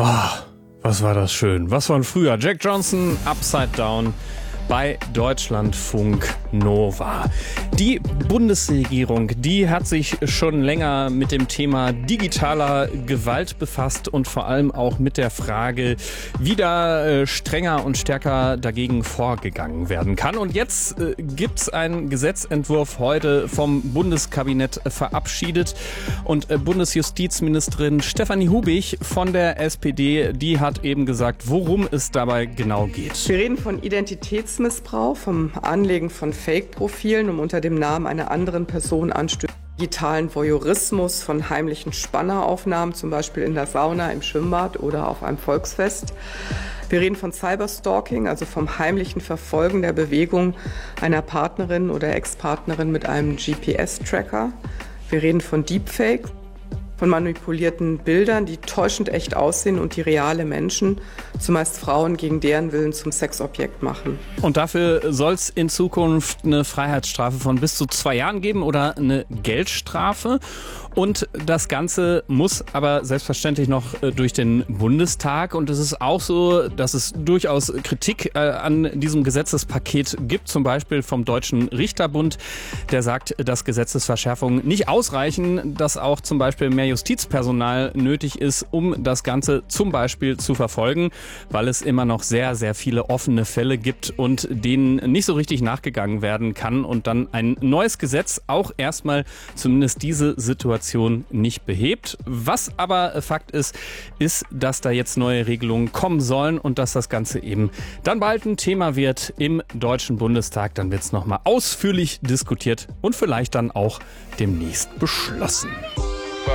Was war das schön. Was von früher. Jack Johnson, Upside Down bei Deutschlandfunk Nova. Die Bundesregierung, die hat sich schon länger mit dem Thema digitaler Gewalt befasst und vor allem auch mit der Frage, wie da strenger und stärker dagegen vorgegangen werden kann. Und jetzt gibt's einen Gesetzentwurf heute vom Bundeskabinett verabschiedet. Und Bundesjustizministerin Stefanie Hubig von der SPD, die hat eben gesagt, worum es dabei genau geht. Wir reden von Identitätsmissbrauch, vom Anlegen von Fake-Profilen, um unter dem Namen einer anderen Person anstößt. Digitalen Voyeurismus, von heimlichen Spanneraufnahmen, zum Beispiel in der Sauna, im Schwimmbad oder auf einem Volksfest. Wir reden von Cyberstalking, also vom heimlichen Verfolgen der Bewegung einer Partnerin oder Ex-Partnerin mit einem GPS-Tracker. Wir reden von Deepfake, von manipulierten Bildern, die täuschend echt aussehen und die reale Menschen, zumeist Frauen, gegen deren Willen zum Sexobjekt machen. Und dafür soll es in Zukunft eine Freiheitsstrafe von bis zu 2 Jahren geben oder eine Geldstrafe. Und das Ganze muss aber selbstverständlich noch durch den Bundestag. Und es ist auch so, dass es durchaus Kritik an diesem Gesetzespaket gibt, zum Beispiel vom Deutschen Richterbund. Der sagt, dass Gesetzesverschärfungen nicht ausreichen, dass auch zum Beispiel mehr Justizpersonal nötig ist, um das Ganze zum Beispiel zu verfolgen, weil es immer noch sehr, sehr viele offene Fälle gibt und denen nicht so richtig nachgegangen werden kann und dann ein neues Gesetz auch erstmal zumindest diese Situation nicht behebt. Was aber Fakt ist, dass da jetzt neue Regelungen kommen sollen und dass das Ganze eben dann bald ein Thema wird im Deutschen Bundestag. Dann wird es nochmal ausführlich diskutiert und vielleicht dann auch demnächst beschlossen.